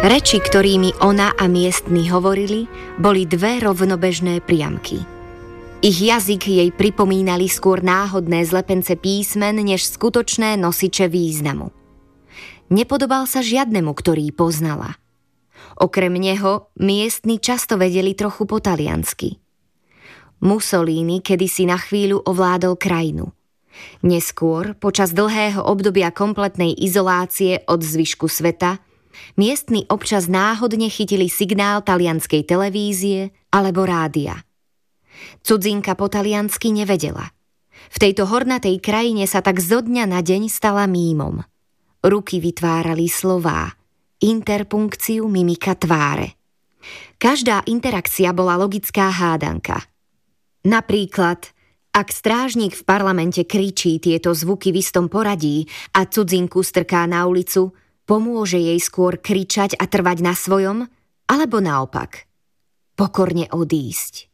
Reči, ktorými ona a miestni hovorili, boli dve rovnobežné priamky. Ich jazyk jej pripomínali skôr náhodné zlepence písmen, než skutočné nosiče významu. Nepodobal sa žiadnemu, ktorý poznala. Okrem neho miestni často vedeli trochu po taliansky. Mussolini kedysi na chvíľu ovládol krajinu. Neskôr, počas dlhého obdobia kompletnej izolácie od zvyšku sveta, miestni občas náhodne chytili signál talianskej televízie alebo rádia. Cudzinka po taliansky nevedela. V tejto hornatej krajine sa tak zo dňa na deň stala mímom. Ruky vytvárali slová, interpunkciu mimika tváre. Každá interakcia bola logická hádanka. Napríklad, ak strážnik v parlamente kričí tieto zvuky v istom poradí a cudzinku strká na ulicu, pomôže jej skôr kričať a trvať na svojom, alebo naopak, pokorne odísť.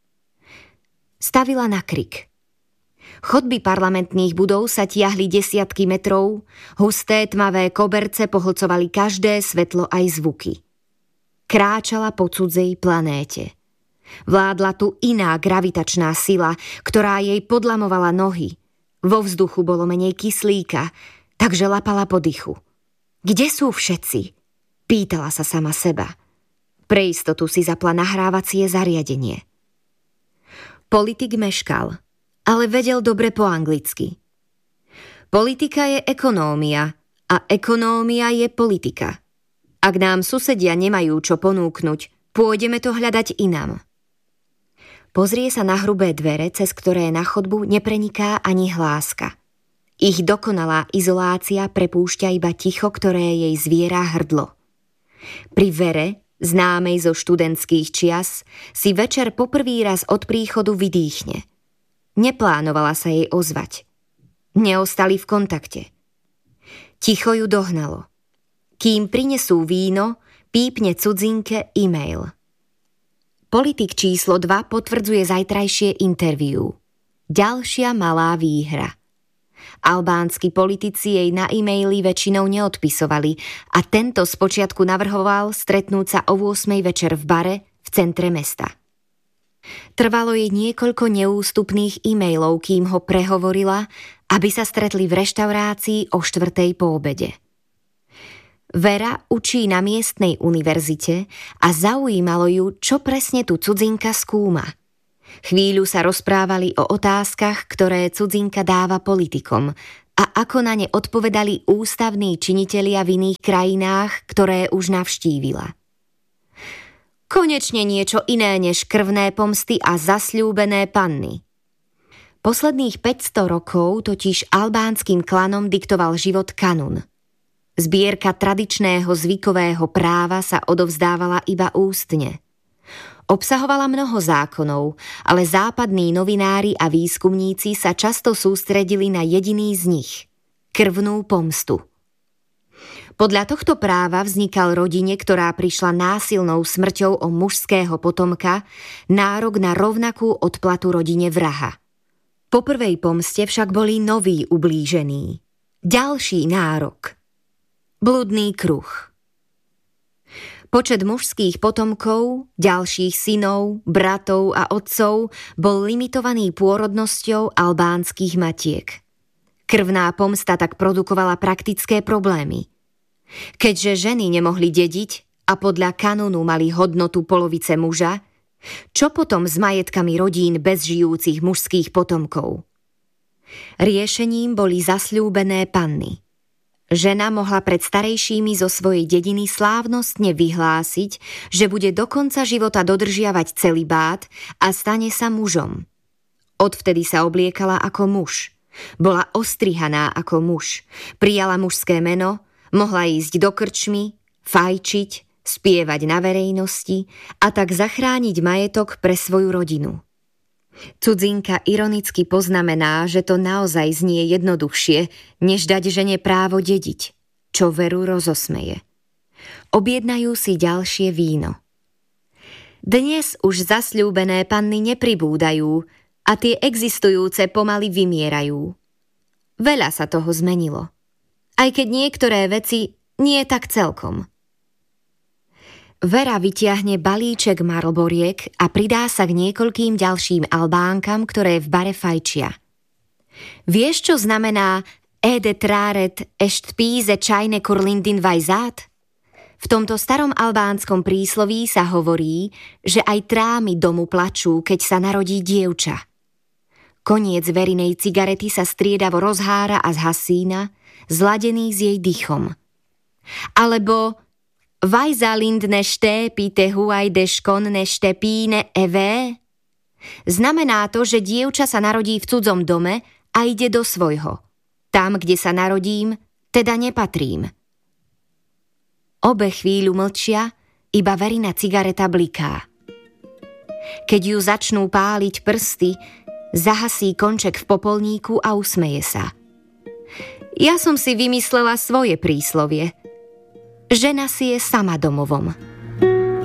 Stavila na krik. Chodby parlamentných budov sa tiahli desiatky metrov, husté tmavé koberce pohlcovali každé svetlo aj zvuky. Kráčala po cudzej planéte. Vládla tu iná gravitačná sila, ktorá jej podlamovala nohy. Vo vzduchu bolo menej kyslíka, takže lapala po dychu. Kde sú všetci? Pýtala sa sama seba. Pre istotu si zapla nahrávacie zariadenie. Politik meškal, ale vedel dobre po anglicky. Politika je ekonómia a ekonómia je politika. Ak nám susedia nemajú čo ponúknuť, pôjdeme to hľadať inam. Pozrie sa na hrubé dvere, cez ktoré na chodbu nepreniká ani hláska. Ich dokonalá izolácia prepúšťa iba ticho, ktoré jej zviera hrdlo. Pri Vere, známej zo študentských čias, si večer poprvý raz od príchodu vydýchne. Neplánovala sa jej ozvať. Neostali v kontakte. Ticho ju dohnalo. Kým prinesú víno, pípne cudzinke e-mail. Politik číslo 2 potvrdzuje zajtrajšie interview. Ďalšia malá výhra. Albánski politici jej na e-maily väčšinou neodpisovali a tento spočiatku navrhoval stretnúť sa o 8 večer v bare v centre mesta. Trvalo jej niekoľko neústupných e-mailov, kým ho prehovorila, aby sa stretli v reštaurácii o 4:00 po obede. Vera učí na miestnej univerzite a zaujímalo ju, čo presne tu cudzinka skúma. Chvíľu sa rozprávali o otázkach, ktoré cudzinka dáva politikom a ako na ne odpovedali ústavní činitelia v iných krajinách, ktoré už navštívila. Konečne niečo iné než krvné pomsty a zasľúbené panny. Posledných 500 rokov totiž albánskym klanom diktoval život kanun. Zbierka tradičného zvykového práva sa odovzdávala iba ústne. Obsahovala mnoho zákonov, ale západní novinári a výskumníci sa často sústredili na jediný z nich – krvnú pomstu. Podľa tohto práva vznikal rodine, ktorá prišla násilnou smrťou o mužského potomka, nárok na rovnakú odplatu rodine vraha. Po prvej pomste však boli noví ublížení. Ďalší nárok. Bludný kruh. Počet mužských potomkov, ďalších synov, bratov a otcov bol limitovaný pôrodnosťou albánskych matiek. Krvná pomsta tak produkovala praktické problémy. Keďže ženy nemohli dediť a podľa kanónu mali hodnotu polovice muža, čo potom s majetkami rodín bez žijúcich mužských potomkov? Riešením boli zasľúbené panny. Žena mohla pred starejšími zo svojej dediny slávnostne vyhlásiť, že bude do konca života dodržiavať celibát a stane sa mužom. Odvtedy sa obliekala ako muž. Bola ostrihaná ako muž. Prijala mužské meno, mohla ísť do krčmy, fajčiť, spievať na verejnosti a tak zachrániť majetok pre svoju rodinu. Cudzinka ironicky poznamená, že to naozaj znie jednoduchšie, než dať žene právo dediť, čo Veru rozosmeje. Objednajú si ďalšie víno. Dnes už zasľúbené panny nepribúdajú a tie existujúce pomaly vymierajú. Veľa sa toho zmenilo. Aj keď niektoré veci nie tak celkom. Vera vytiahne balíček Marlboriek a pridá sa k niekoľkým ďalším Albánkam, ktoré v bare fajčia. Vieš, čo znamená Ede tráret est píze čajne kurlindin vajzát? V tomto starom albánskom prísloví sa hovorí, že aj trámy domu plačú, keď sa narodí dievča. Koniec Verinej cigarety sa striedavo rozhára a zhasína, zladený s jej dychom. Alebo Vajzalindne štépite huajde škonne štepíne eve? Znamená to, že dievča sa narodí v cudzom dome a ide do svojho. Tam, kde sa narodím, teda nepatrím. Obe chvíľu mlčia, iba Verina cigareta bliká. Keď ju začnú páliť prsty, zahasí konček v popolníku a usmeje sa. Ja som si vymyslela svoje príslovie. Žena si je sama domovom.